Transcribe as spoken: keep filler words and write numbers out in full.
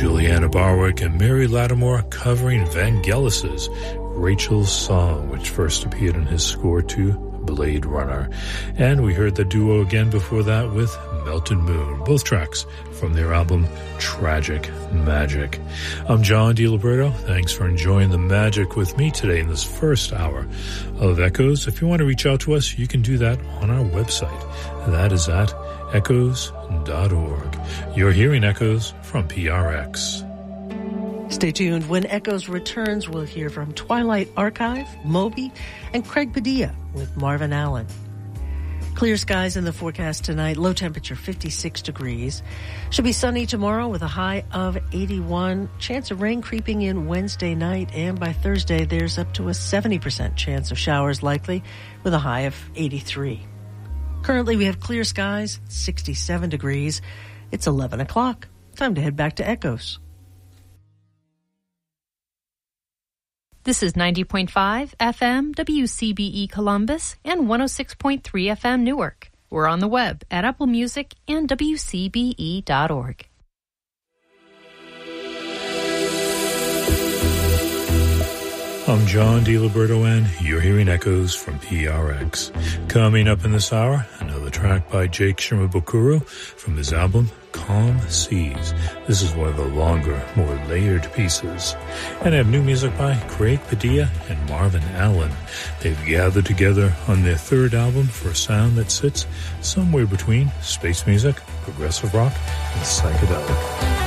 Juliana Barwick and Mary Lattimore covering Vangelis's Rachel's Song, which first appeared in his score to Blade Runner. And we heard the duo again before that with Melted Moon, both tracks from their album Tragic Magic. I'm John DiLiberto. Thanks for enjoying the magic with me today in this first hour of Echoes. If you want to reach out to us, you can do that on our website. That is at echoes dot org. You're hearing Echoes from P R X. Stay tuned. When Echoes returns, we'll hear from Twilight Archive, Moby, and Craig Padilla with Marvin Allen. Clear skies in the forecast tonight. Low temperature fifty-six degrees. Should be sunny tomorrow with a high of eighty-one. Chance of rain creeping in Wednesday night. And by Thursday, there's up to a seventy percent chance of showers likely with a high of eighty-three. Currently, we have clear skies, sixty-seven degrees. It's eleven o'clock. Time to head back to Echoes. This is ninety point five F M W C B E Columbus and one oh six point three F M Newark. We're on the web at Apple Music and W C B E dot org. I'm John DiLiberto, and you're hearing Echoes from P R X. Coming up in this hour, another track by Jake Shimabukuro from his album Calm Seas. This is one of the longer, more layered pieces. And I have new music by Craig Padilla and Marvin Allen. They've gathered together on their third album for a sound that sits somewhere between space music, progressive rock, and psychedelic.